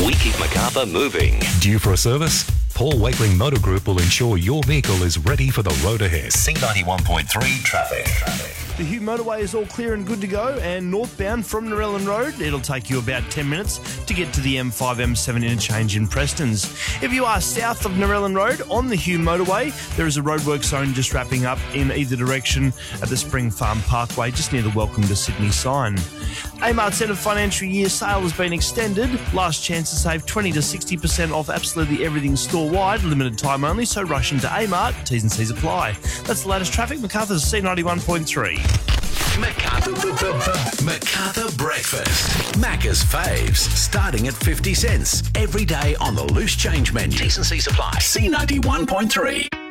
We keep Macarthur moving. Due for a service? Paul Wakeling Motor Group will ensure your vehicle is ready for the road ahead. C91.3 traffic. The Hugh motorway is all clear and good to go, and northbound from Narellan Road, it'll take you about 10 minutes to get to the M5-M7 interchange in Prestons. If you are south of Narellan Road on the Hugh motorway, there is a roadwork zone just wrapping up in either direction at the Spring Farm Parkway, just near the Welcome to Sydney sign. Amart's end of financial year sale has been extended. Last chance to save 20 to 60% off absolutely everything store-wide, limited time only, so rush into Amart. T's and C's apply. That's the latest traffic. Macarthur's C91.3. Macarthur Breakfast. Macca's faves, starting at 50 cents. Every day on the loose change menu. T's and C's apply. C91.3.